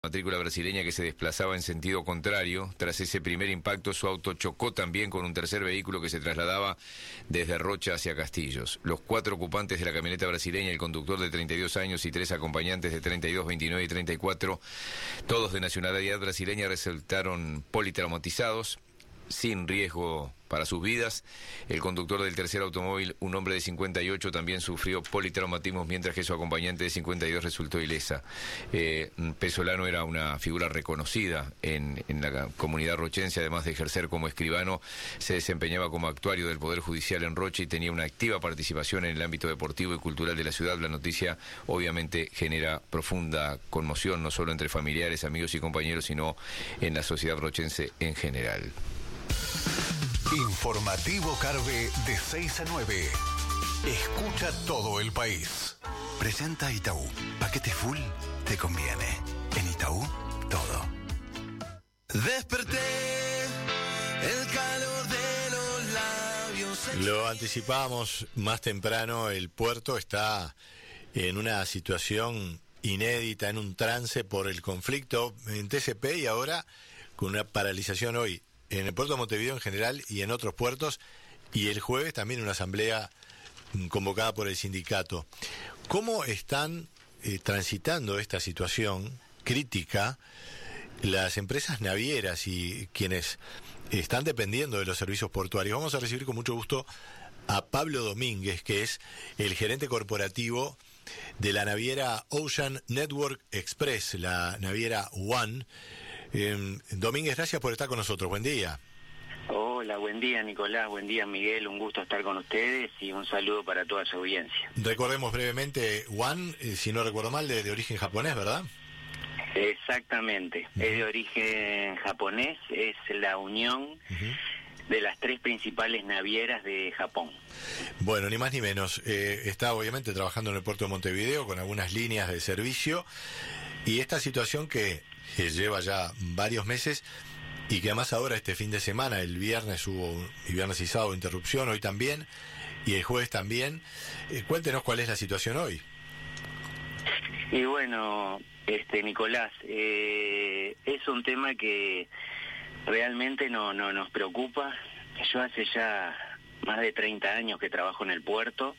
Matrícula brasileña que se desplazaba en sentido contrario. Tras ese primer impacto, su auto chocó también con un tercer vehículo que se trasladaba desde Rocha hacia Castillos. Los 4 ocupantes de la camioneta brasileña, el conductor de 32 años y 3 acompañantes de 32, 29 y 34, todos de nacionalidad brasileña, resultaron politraumatizados, sin riesgo para sus vidas. El conductor del tercer automóvil, un hombre de 58, también sufrió politraumatismos, mientras que su acompañante de 52 resultó ilesa. Pesolano era una figura reconocida en la comunidad rochense, además de ejercer como escribano, se desempeñaba como actuario del Poder Judicial en Rocha y tenía una activa participación en el ámbito deportivo y cultural de la ciudad. La noticia obviamente genera profunda conmoción, no solo entre familiares, amigos y compañeros, sino en la sociedad rochense en general. Informativo Carve de 6 a 9. Escucha todo el país. Presenta Itaú. Paquete full te conviene. En Itaú, todo. Desperté el calor de los labios. Lo anticipábamos más temprano, el puerto está en una situación inédita, en un trance por el conflicto en TCP y ahora con una paralización hoy en el puerto de Montevideo en general y en otros puertos, y el jueves también una asamblea convocada por el sindicato. ¿Cómo están transitando esta situación crítica las empresas navieras y quienes están dependiendo de los servicios portuarios? Vamos a recibir con mucho gusto a Pablo Domínguez, que es el gerente corporativo de la naviera Ocean Network Express, la naviera One. Domínguez, gracias por estar con nosotros. Buen día. Hola, buen día Nicolás, buen día Miguel, un gusto estar con ustedes y un saludo para toda su audiencia. Recordemos brevemente, One, si no recuerdo mal, de origen japonés, ¿verdad? Exactamente, es de origen japonés, es la unión de las 3 principales navieras de Japón. Bueno, ni más ni menos, está obviamente trabajando en el puerto de Montevideo con algunas líneas de servicio, y esta situación que lleva ya varios meses y que además ahora este fin de semana, el viernes hubo, y viernes y sábado, interrupción, hoy también, y el jueves también. Cuéntenos cuál es la situación hoy. Y bueno, Nicolás, es un tema que realmente nos preocupa. Yo hace ya más de 30 años que trabajo en el puerto,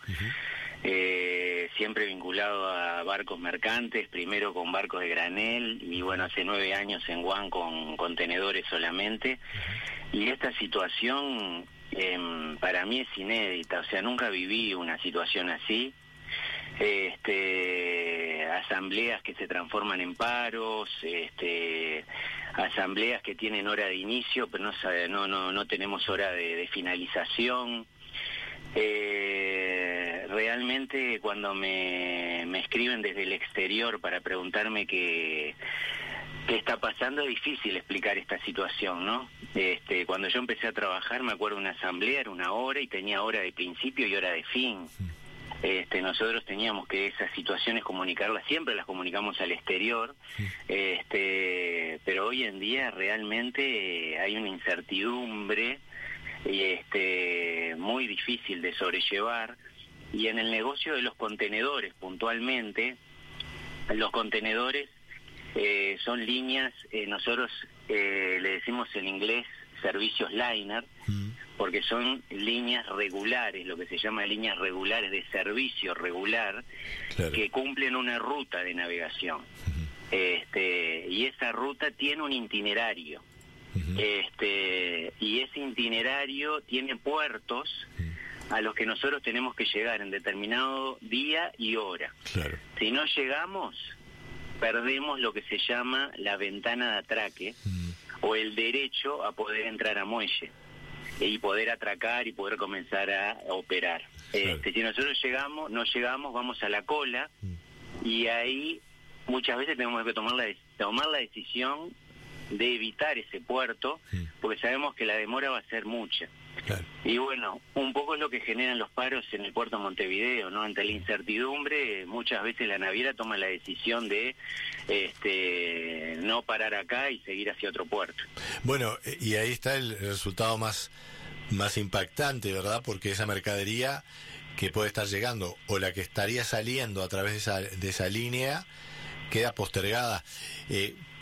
siempre vinculado a barcos mercantes, primero con barcos de granel y bueno, hace 9 años en One con contenedores solamente, y esta situación para mí es inédita, o sea, nunca viví una situación así. Asambleas que se transforman en paros, asambleas que tienen hora de inicio pero no tenemos hora de finalización. Realmente cuando me escriben desde el exterior para preguntarme qué está pasando, es difícil explicar esta situación, ¿no? Cuando yo empecé a trabajar, me acuerdo, una asamblea era 1 hora y tenía hora de principio y hora de fin. Nosotros teníamos que esas situaciones comunicarlas, siempre las comunicamos al exterior, pero hoy en día realmente hay una incertidumbre y muy difícil de sobrellevar. Y en el negocio de los contenedores puntualmente, los contenedores son líneas, nosotros le decimos en inglés servicios liner, porque son líneas regulares, lo que se llama líneas regulares de servicio regular, claro, que cumplen una ruta de navegación. Y esa ruta tiene un itinerario. Y ese itinerario tiene puertos a los que nosotros tenemos que llegar en determinado día y hora. Claro. Si no llegamos, perdemos lo que se llama la ventana de atraque, o el derecho a poder entrar a muelle y poder atracar y poder comenzar a operar. Claro. Si nosotros no llegamos, vamos a la cola, y ahí muchas veces tenemos que tomar la decisión de evitar ese puerto, porque sabemos que la demora va a ser mucha. Claro. Y bueno, un poco es lo que generan los paros en el puerto de Montevideo, ¿no? Ante la incertidumbre, muchas veces la naviera toma la decisión de no parar acá y seguir hacia otro puerto. Bueno, y ahí está el resultado más impactante, ¿verdad? Porque esa mercadería que puede estar llegando, o la que estaría saliendo a través de esa línea, queda postergada.